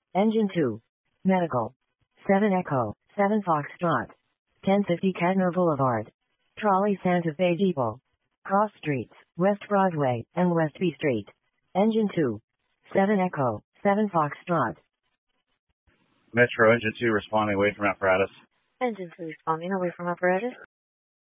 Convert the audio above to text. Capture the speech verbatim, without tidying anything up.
Engine two. Medical. seven Echo, seven Foxtrot. ten fifty Kettner Boulevard. Trolley Santa Fe Depot. Cross Streets, West Broadway, and West B Street. Engine two. seven Echo, seven Foxtrot. Metro Engine two responding away from apparatus. Engine two responding away from apparatus.